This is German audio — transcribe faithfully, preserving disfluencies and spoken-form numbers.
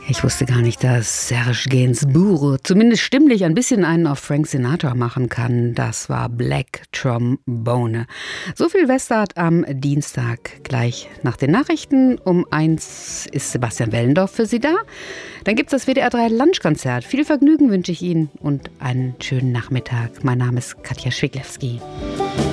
Ich wusste gar nicht, dass Serge Gainsbourg zumindest stimmlich ein bisschen einen auf Frank Sinatra machen kann. Das war Black Trombone. So viel Westart am Dienstag. Gleich nach den Nachrichten um eins ist Sebastian Wellendorf für Sie da. Dann gibt es das W D R drei Lunchkonzert. Viel Vergnügen wünsche ich Ihnen und einen schönen Nachmittag. Mein Name ist Katja Schwiglewski.